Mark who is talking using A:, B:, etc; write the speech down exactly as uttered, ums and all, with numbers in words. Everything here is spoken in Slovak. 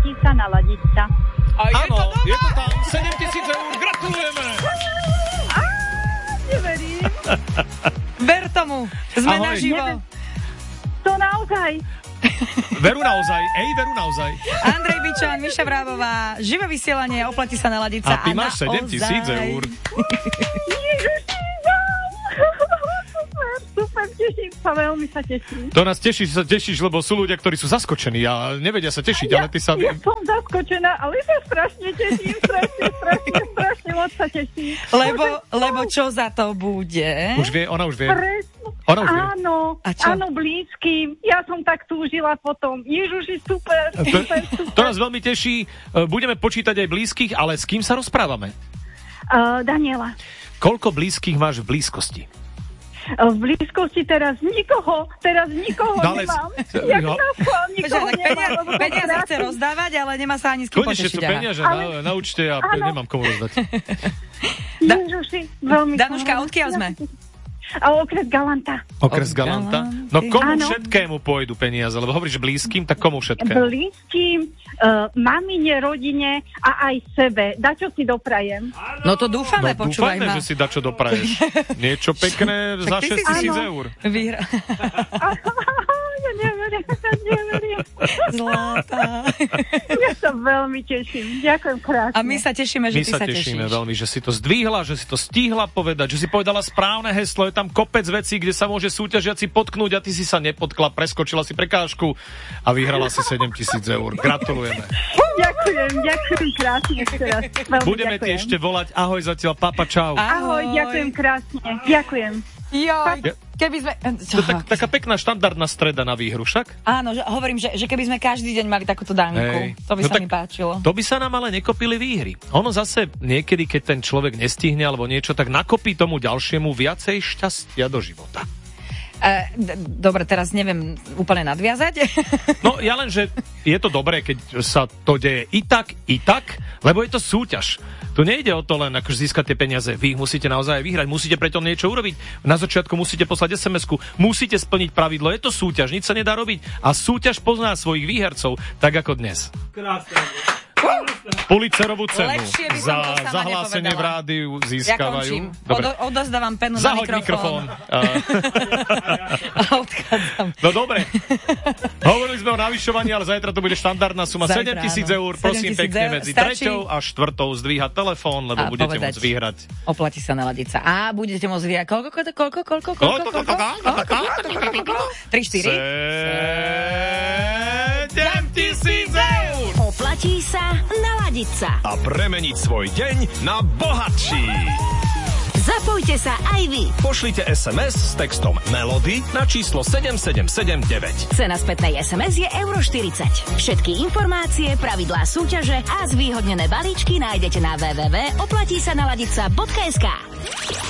A: oplatí sa naladiť sa.
B: Áno, je to tam, sedem tisíc eur, gratulujeme!
A: Á, neverím.
C: Ver tomu, sme
B: Ahoj.
C: naživo.
A: To naozaj.
B: Veru naozaj, ej, veru naozaj.
C: Andrej Bičan, Miša Vrábová, živé vysielanie, oplatí sa naladiť sa.
B: A ty máš sedem tisíc eur.
A: Ježiši, super, super, teším sa, veľmi sa teším.
B: To nás teší, že sa tešíš, lebo sú ľudia, ktorí sú zaskočení a nevedia sa tešiť,
A: Ja,
B: ale ty sa...
A: ja som zaskočená, ale sa strašne teším, strašne, strašne, strašne moc sa teším.
C: Lebo, lebo čo za to bude?
B: Už vie, ona už vie.
A: Presne.
B: Ona už vie.
A: Áno,
C: A čo?
A: áno, blízkym. Ja som tak túžila potom. Ježiši, super,
B: To,
A: super, super.
B: to nás veľmi teší. Budeme počítať aj blízkych, ale s kým sa rozprávame?
A: Uh, Daniela,
B: Koľko blízkych máš v blízkosti?
A: uh, v blízkosti teraz nikoho, teraz nikoho
B: No, ale-
A: nemám. Jak
B: no.
A: naschvál,
C: Počkaj,
A: nikoho
C: tak
A: nemám.
C: peniaze,
A: lebo som
C: peniaze chce
A: krásny.
C: rozdávať, ale nemá sa ani s kým
B: Konečne sú
C: potešiť. aha.
B: peniaze
A: Ale-
B: na, na účte a
A: Áno.
B: nemám komu rozdať.
A: Ježiši, veľmi
C: Danuška,
A: sa-
C: odkiaľ sme?
A: A okres Galanta.
B: Okres
C: Od
B: Galanta.
C: Galanty.
B: No komu
A: Áno.
B: všetkému pôjdu peniaze? Lebo hovoríš blízkym, tak komu všetkému?
A: Blízkym, uh, mamine, rodine a aj sebe. Dačo si doprajem.
C: No to dúfame,
B: No
C: počúvaj
B: dúfajme,
C: ma.
B: že si dačo dopraješ. Niečo pekné
C: Však
B: za
C: ty si
B: šesť tisíc
A: Áno.
B: eur.
C: Vyhra...
A: Ja neverím, ja neverím.
C: Zlatá.
A: Ja sa veľmi teším. Ďakujem krásne.
C: A my sa tešíme, že
B: My
C: ty
B: sa
C: sa
B: tešíme
C: tešíš.
B: veľmi, že si to zdvihla, že si to stihla povedať, že si povedala správne heslo, je tam kopec vecí, kde sa môže súťažiaci potknúť a ty si sa nepotkla, preskočila si prekážku a vyhrala si sedem tisíc eur. Gratulujeme.
A: Ďakujem, ďakujem krásne ešte raz. Veľmi
B: Budeme ti
A: ďakujem.
B: ešte volať. Ahoj zatiaľ, papa, čau.
A: Ahoj, ďakujem krásne. Ďakujem.
C: Joj, keby sme...
B: To je tak, taká pekná štandardná streda na výhru, však?
C: Áno, že, hovorím, že, že keby sme každý deň mali takúto danku,
B: Hej.
C: to by
B: No
C: sa
B: tak
C: mi páčilo.
B: To by sa nám ale nekopili výhry. Ono zase niekedy, keď ten človek nestihne alebo niečo, tak nakopí tomu ďalšiemu viacej šťastia do života.
C: E, d- dobre, teraz neviem úplne nadviazať.
B: No ja len, že je to dobré, keď sa to deje i tak, i tak, lebo je to súťaž. Tu nejde o to len akože získať tie peniaze. Vy ich musíte naozaj vyhrať, musíte preto niečo urobiť. Na začiatku musíte poslať es em esku, musíte splniť pravidlo. Je to súťaž, nič sa nedá robiť. A súťaž pozná svojich výhercov, tak ako dnes. Pulitzerovú cenu
C: Lepšie by som
B: za
C: to sama
B: zahlásenie v
C: nepovedala.
B: rádiu
C: Ja
B: získavajú.
C: končím.
B: Dobre.
C: Odo, odozdávam penu
B: Zahoď
C: na
B: mikrofón.
C: mikrofón.
B: Uh,
C: A odchádzam.
B: no dobre. Hovorili sme o navyšovaní, ale zajtra to bude štandardná suma
C: Zajtra,
B: sedem tisíc
C: áno.
B: eur. Prosím
C: sedem tisíc
B: pekne
C: eur.
B: medzi
C: Stačí?
B: treťou a štvrtou zdvíhať telefón, lebo
C: A
B: budete
C: povedať.
B: môcť vyhrať.
C: Oplatí sa naladiť sa. A budete môcť vyhrať. Koľko, koľko, koľko, koľko, koľko, koľko? tri, štyri.
B: sedem tisíc eur!
D: Oplatí sa naladiť sa.
E: A premeniť svoj deň na bohatší.
D: Zapojte sa aj vy.
E: Pošlite es em es s textom Melody na číslo sedem sedem sedem deväť.
D: Cena spätnej es em es je euro štyridsať. Všetky informácie, pravidlá súťaže a zvýhodnené balíčky nájdete na w w w bodka oplatí sa naladiť sa bodka es ka.